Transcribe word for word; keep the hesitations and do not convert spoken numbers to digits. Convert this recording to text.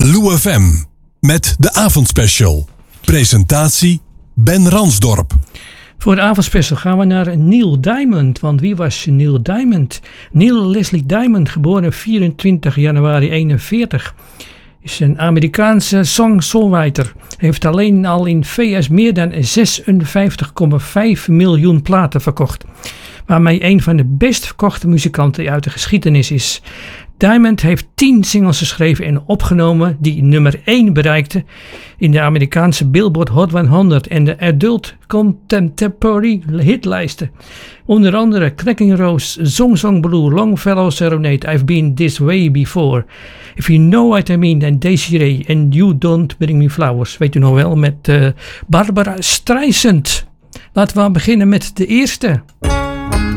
Lou F M met de avondspecial. Presentatie Ben Ransdorp. Voor de avondspecial gaan we naar Neil Diamond. Want wie was Neil Diamond? Neil Leslie Diamond, geboren vierentwintig januari eenenveertig. Is een Amerikaanse song-songwriter. Heeft alleen al in V S meer dan zesenvijftig komma vijf miljoen platen verkocht. Waarmee een van de best verkochte muzikanten uit de geschiedenis is. Diamond heeft tien singles geschreven en opgenomen die nummer één bereikten in de Amerikaanse Billboard Hot honderd en de Adult Contemporary hitlijsten. Onder andere Cracking Rose, Song Song Blue, Longfellow Serenade, I've Been This Way Before, If You Know What I Mean en Desiree en You Don't Bring Me Flowers. Weet u nog wel, met uh, Barbara Streisand. Laten we beginnen met de eerste.